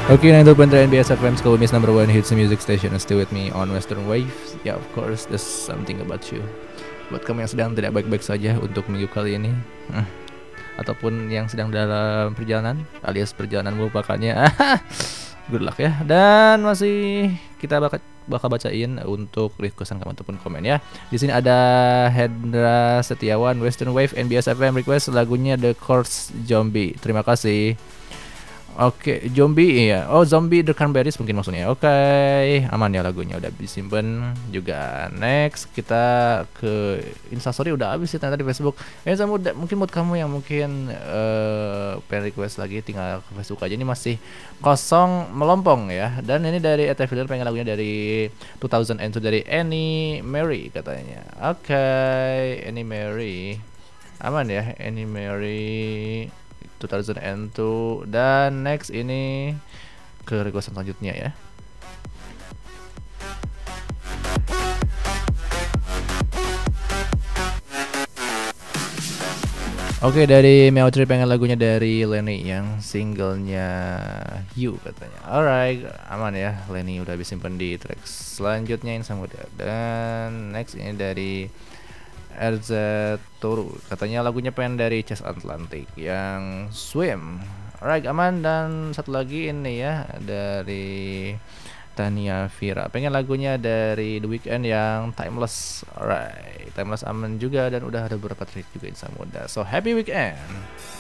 Okay, 92.3 NBS FM, School Miss number one hits music station. Stay with me on Western Waves. Yeah, of course, there's something about you. Buat kamu yang sedang tidak baik-baik saja untuk minggu kali ini, ataupun yang sedang dalam perjalanan, alias perjalanan melupakannya, good luck ya. Dan masih kita bakal bacain untuk requestan kamu ataupun komen ya. Di sini ada Hendra Setiawan, Western Wave NBS FM request lagunya The Course Zombie. Terima kasih. Oke, zombie ya. Oh, zombie The Cranberries mungkin maksudnya. Oke, aman ya lagunya udah disimpan juga. Next kita ke Instastory udah habis sih ternyata di Facebook. Mungkin buat kamu yang mungkin pengen request lagi tinggal ke Facebook aja. Ini masih kosong melompong ya. Dan ini dari Eteviller pengen lagunya dari 2002 dari Annie Mary katanya. Oke, Annie Mary. Aman ya, Annie Mary 2002. Dan next ini ke requestan selanjutnya ya. Oke, dari Meowtree pengen lagunya dari Lenny yang singlenya You katanya. Alright, aman ya. Lenny udah bisa simpen di track selanjutnya yang sama udah. Dan next ini dari RZ Toru katanya lagunya pengen dari Chess Atlantic yang Swim. Alright, aman. Dan satu lagi ini ya dari Tania Vira pengen lagunya dari The Weeknd yang Timeless. Alright, Timeless aman juga dan udah ada beberapa track juga Insa Muda. So happy weekend.